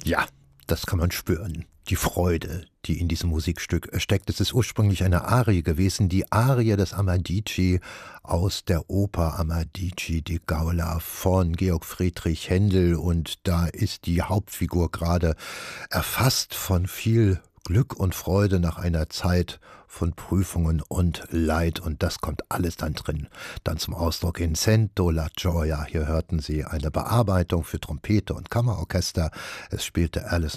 Ja, das kann man spüren. Die Freude, die in diesem Musikstück steckt. Es ist ursprünglich eine Arie gewesen, die Arie des Amadigi aus der Oper Amadigi di Gaula von Georg Friedrich Händel. Und da ist die Hauptfigur gerade erfasst von viel Glück und Freude nach einer Zeit von Prüfungen und Leid, und das kommt alles dann zum Ausdruck in Sento la Gioia. Hier hörten Sie eine Bearbeitung für Trompete und Kammerorchester. Es spielte Alison